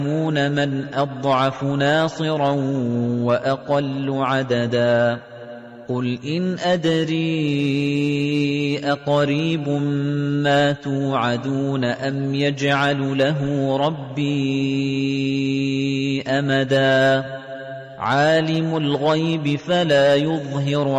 يَعْلَمُونَ مَنْ أَضْعَفُ نَاصِرًا وَأَقَلُّ عَدَدًا قُلْ إِنْ أَدْرِي أَقَرِيبٌ مَا تُوعَدُونَ أَمْ يَجْعَلُ لَهُ رَبِّي أَمَدًا عَالِمُ الْغَيْبِ فَلَا يُظْهِرُ